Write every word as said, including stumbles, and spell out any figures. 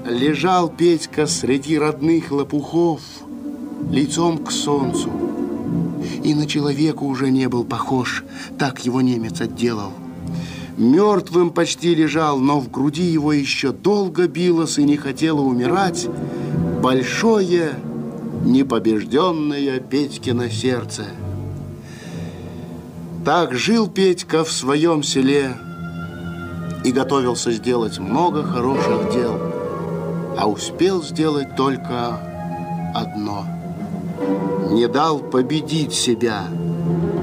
Лежал Петька среди родных лопухов, лицом к солнцу. И на человека уже не был похож, так его немец отделал. Мертвым почти лежал, но в груди его еще долго билось и не хотело умирать большое, непобежденное Петькино сердце. Так жил Петька в своем селе и готовился сделать много хороших дел, а успел сделать только одно. Не дал победить себя